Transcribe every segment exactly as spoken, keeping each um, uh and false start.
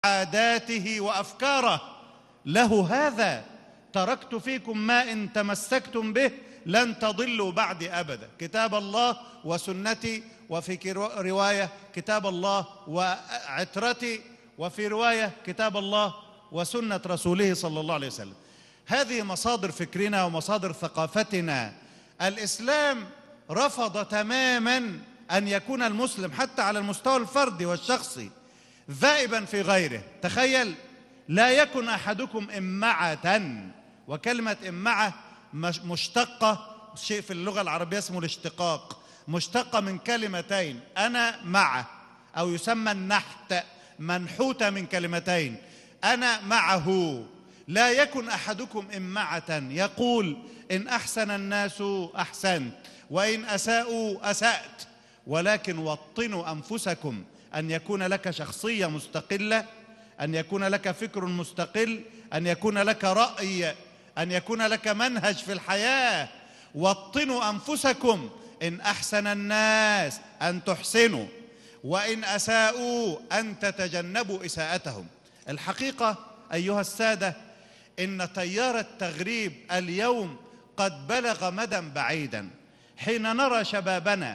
عاداته وأفكاره. له هذا: تركت فيكم ما إن تمسكتم به لن تضلوا بعد أبدا، كتاب الله وسنتي، وفي رواية كتاب الله وعترتي، وفي رواية كتاب الله وسنة رسوله صلى الله عليه وسلم. هذه مصادر فكرنا ومصادر ثقافتنا. الإسلام رفض تماما أن يكون المسلم حتى على المستوى الفردي والشخصي ذائبا في غيره. تخيل: لا يكن أحدكم إمعة. وكلمة إمعة مشتقة، شيء في اللغة العربية اسمه الاشتقاق، مشتقة من كلمتين: أنا معه، أو يسمى النحت، منحوتة من كلمتين: أنا معه. لا يكن أحدكم إمعة يقول إن أحسن الناس أحسنت وإن أساءوا أسأت، ولكن وطنوا أنفسكم أن يكون لك شخصية مستقلة، أن يكون لك فكر مستقل، أن يكون لك رأي، أن يكون لك منهج في الحياة. وطنوا أنفسكم: إن أحسن الناس أن تحسنوا وإن أساءوا أن تتجنبوا إساءتهم. الحقيقة أيها السادة إن تيار التغريب اليوم قد بلغ مدى بعيدا، حين نرى شبابنا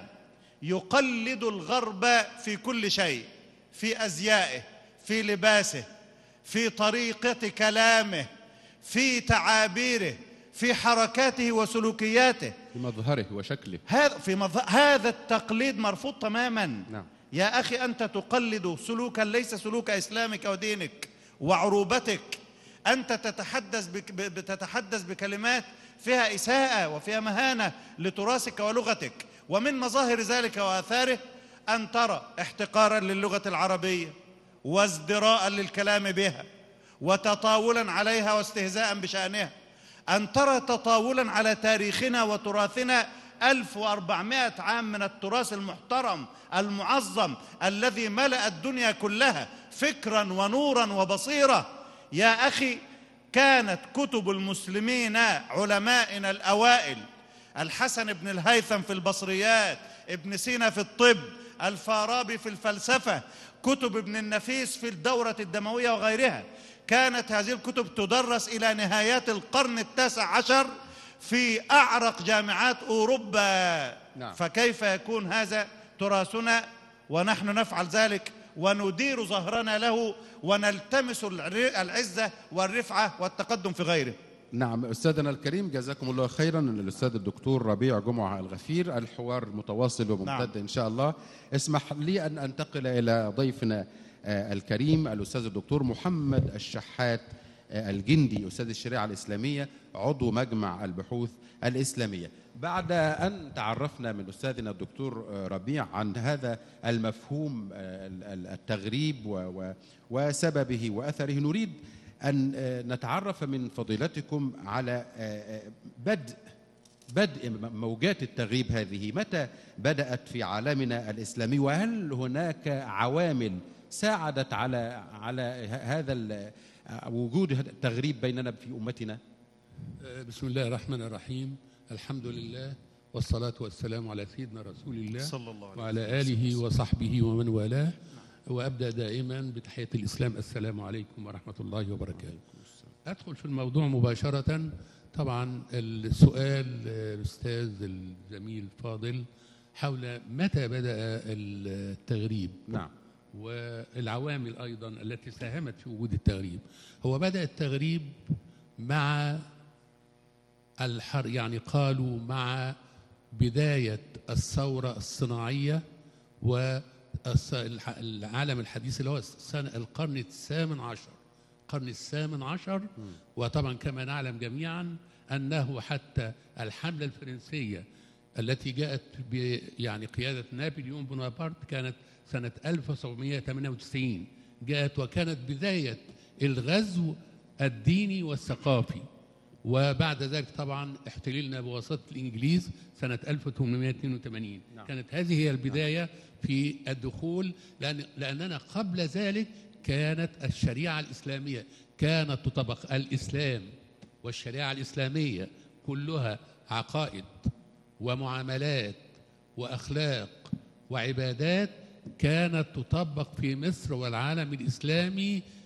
يقلد الغرب في كل شيء، في أزيائه، في لباسه، في طريقة كلامه، في تعابيره، في حركاته وسلوكياته، في مظهره وشكله. هذا في مظهر هذا التقليد مرفوض تماما. نعم. يا أخي، أنت تقلد سلوكا ليس سلوك إسلامك ودينك وعروبتك. أنت تتحدث بك بتتحدث بكلمات فيها إساءة وفيها مهانة لتراثك ولغتك. ومن مظاهر ذلك وآثاره أن ترى احتقارا للغة العربية، وازدراء للكلام بها، وتطاولا عليها واستهزاء بشأنها. أن ترى تطاولا على تاريخنا وتراثنا، ألف وأربعمائة عام من التراث المحترم المعظم الذي ملأ الدنيا كلها فكرا ونورا وبصيرة. يا أخي، كانت كتب المسلمين علمائنا الأوائل: الحسن بن الهيثم في البصريات، ابن سينا في الطب، الفارابي في الفلسفة، كتب ابن النفيس في الدورة الدموية وغيرها. كانت هذه الكتب تدرس إلى نهايات القرن التاسع عشر في أعرق جامعات أوروبا. نعم. فكيف يكون هذا تراثنا ونحن نفعل ذلك وندير ظهرنا له ونلتمس العزة والرفعة والتقدم في غيره؟ نعم أستاذنا الكريم، جزاكم الله خيرا. الأستاذ الدكتور ربيع جمعة الغفير، الحوار متواصل وممتد. نعم. إن شاء الله. اسمح لي أن أنتقل إلى ضيفنا الكريم الأستاذ الدكتور محمد الشحات الجندي، أستاذ الشريعة الإسلامية، عضو مجمع البحوث الإسلامية. بعد أن تعرفنا من أستاذنا الدكتور ربيع عن هذا المفهوم التغريب وسببه وأثره، نريد أن نتعرف من فضيلتكم على بدء بدء موجات التغريب هذه. متى بدأت في عالمنا الإسلامي؟ وهل هناك عوامل ساعدت على على هذا وجود التغريب بيننا في أمتنا؟ بسم الله الرحمن الرحيم. الحمد لله والصلاة والسلام على سيدنا رسول الله صلى الله عليه وعلى آله وصحبه ومن والاه. وأبدأ دائما بتحية الإسلام: السلام عليكم ورحمة الله وبركاته. أدخل في الموضوع مباشرة. طبعا السؤال الأستاذ الزميل فاضل حول متى بدأ التغريب. نعم. والعوامل أيضا التي ساهمت في وجود التغريب. هو بدأ التغريب مع الحر يعني قالوا مع بداية الثورة الصناعية والعالم الحديث اللي هو السنة القرن الثامن عشر القرن الثامن عشر. وطبعا كما نعلم جميعا أنه حتى الحملة الفرنسية التي جاءت ب يعني قيادة نابليون بونابرت كانت سنة ألف وسبعمائة وثمانية وتسعين، جاءت وكانت بداية الغزو الديني والثقافي. وبعد ذلك طبعا احتللنا بواسطة الإنجليز سنة ألف وثمانمائة واثنين وثمانين. نعم. كانت هذه هي البداية. نعم. في الدخول، لأن لأننا قبل ذلك كانت الشريعة الإسلامية كانت تطبق. الإسلام والشريعة الإسلامية كلها عقائد ومعاملات وأخلاق وعبادات كانت تطبق في مصر والعالم الإسلامي